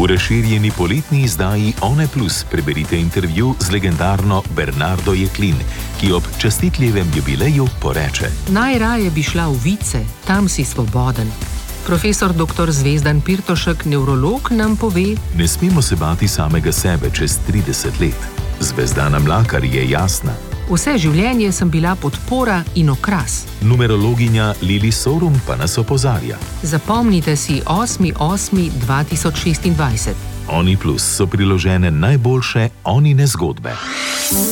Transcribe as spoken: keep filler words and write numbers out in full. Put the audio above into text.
V razširjeni poletni izdaji One Plus preberite intervju z legendarno Bernardo Jeklin, ki ob častitljivem jubileju poreče: Najraje bi šla v Vice, tam si svoboden. Profesor doktor Zvezdan Pirtošek, nevrolog, nam pove: Ne smemo se bati samega sebe čez trideset let. Zvezdana Mlakar je jasna. Vse življenje sem bila podpora in okras. Numerologinja Lili Sorum pa nas opozarja: Zapomnite si osmi osmi dva tisoč šestindvajset. Oni Plus so priložene najboljše Onine zgodbe.